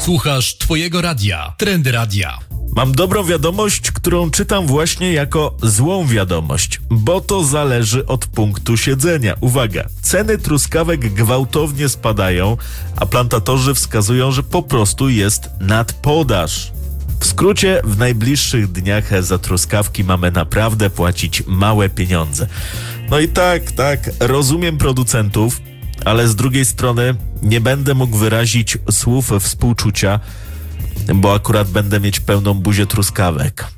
Słuchasz twojego radia. Trendy Radia. Mam dobrą wiadomość, którą czytam właśnie jako złą wiadomość, bo to zależy od punktu siedzenia. Uwaga, ceny truskawek gwałtownie spadają, a plantatorzy wskazują, że po prostu jest nadpodaż. W skrócie, w najbliższych dniach za truskawki mamy naprawdę płacić małe pieniądze. No i tak, rozumiem producentów, ale z drugiej strony nie będę mógł wyrazić słów współczucia, bo akurat będę mieć pełną buzię truskawek.